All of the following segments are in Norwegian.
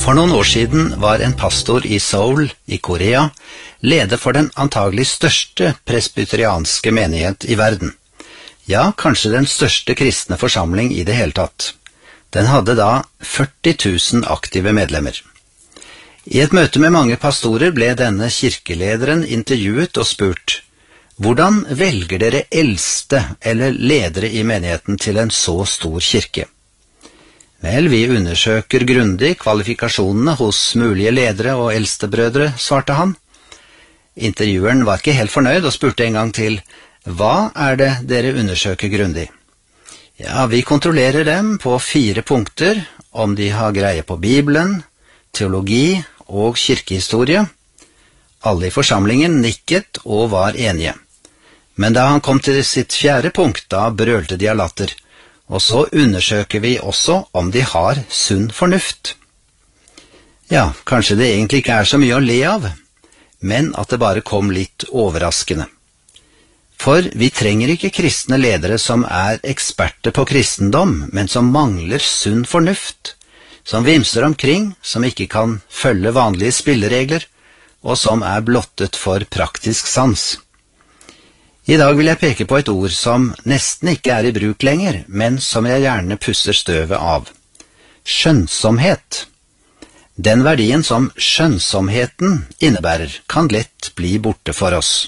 For noen år siden var en pastor I Seoul I Korea leder for den antagelig største presbyterianske menighet I verden. Ja, kanskje den største kristne forsamling I det hele tatt. Den hadde da 40 000 aktive medlemmer. I et møte med mange pastorer ble denne kirkelederen intervjuet og spurt: hvordan velger dere eldste eller ledere I menigheten til en så stor kirke? Vel, vi undersøker grundig kvalifikasjonene hos mulige ledere og eldstebrødre, svarte han. Intervjueren var ikke helt fornøyd og spurte en gang til: hva det dere undersøker grundig? Ja, vi kontrollerer dem på 4 punkter, om de har greie på Bibelen, teologi og kirkehistorie. Alle I forsamlingen nikket og var enige. Men da han kom til sitt 4. punkt, da brølte de av latter. Og så undersøker vi også om de har sunn fornuft. Ja, kanskje det egentlig ikke så mye å le av, men at det bare kom litt overraskende. For vi trenger ikke kristne ledere som eksperter på kristendom, men som mangler sunn fornuft, som vimser omkring, som ikke kan følge vanlige spilleregler, og som blottet for praktisk sans. I dag vil jeg peke på et ord som nesten ikke I bruk lenger, men som jeg gjerne pusser støvet av. Skjønnsomhet. Den verdien som skjønnsomheten innebærer, kan lett bli borte for oss.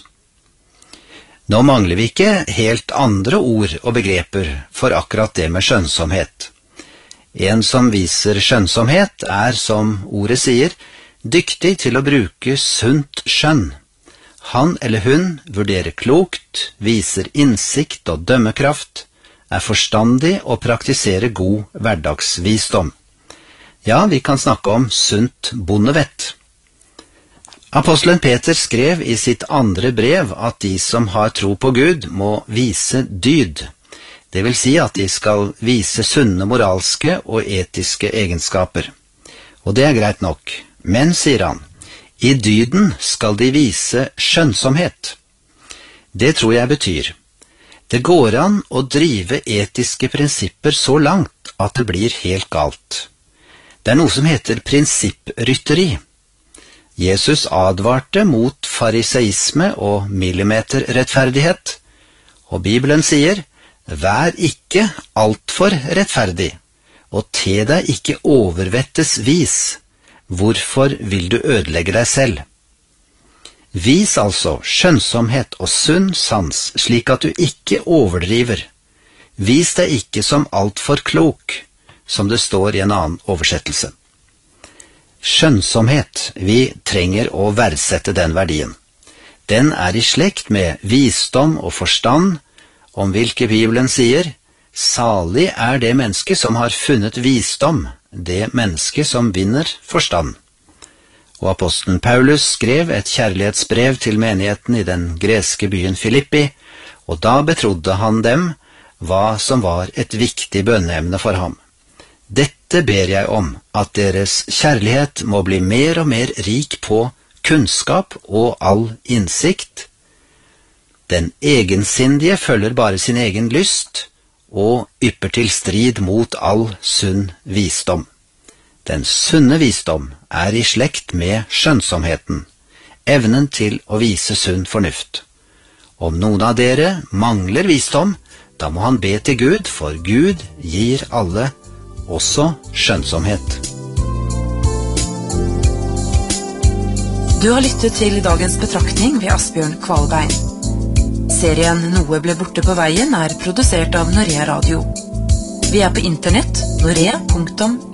Nå mangler vi ikke helt andre ord og begreper for akkurat det med skjønnsomhet. En som viser skjønnsomhet som ordet sier, dyktig til å bruke sunt skjønn. Han eller hun vurderer klokt, viser innsikt og dømmekraft, forstandig og praktiserer god hverdagsvisdom. Ja, vi kan snakke om sunt bondevett. Apostelen Peter skrev I sitt 2. brev at de som har tro på Gud må vise dyd. Det vil si at de skal vise sunne moralske og etiske egenskaper. Og det greit nok, men, sier han, I dyden skal de vise skjønnsomhet. Det tror jeg betyr: det går an å drive etiske prinsipper så langt at det blir helt galt. Det noe som heter prinsipprytteri. Jesus advarte mot fariseisme og millimeterrettferdighet, og Bibelen sier: vær ikke alt for rettferdig, og te deg ikke overvettes vis. Hvorfor vil du ødelegge deg selv? Vis altså skjønnsomhet og sunn sans, slik at du ikke overdriver. Vis deg ikke som alt for klok, som det står I en annen oversettelse. Skjønnsomhet, vi trenger å verdsette den verdien. Den I slekt med visdom og forstand, om hvilke Bibelen sier: salig det menneske som har funnet visdom, det menneske som vinner forstand. Og apostelen Paulus skrev et kjærlighetsbrev til menigheten I den greske byen Filippi, og da betrodde han dem hva som var et viktig bønneemne for ham. Dette ber jeg om, at deres kjærlighet må bli mer og mer rik på kunnskap og all innsikt. Den egensindige følger bare sin egen lyst, og ypper til strid mot all sunn visdom. Den sunne visdom I slekt med skjønnsomheten, evnen til å vise sunn fornuft. Om noen av dere mangler visdom, da må han be til Gud, for Gud gir alle, også skjønnsomhet. Du har lyttet til dagens betraktning ved Asbjørn Kvalbein. Serien Noe ble borte på veien produsert av Norea Radio. Vi på internett, norea.no.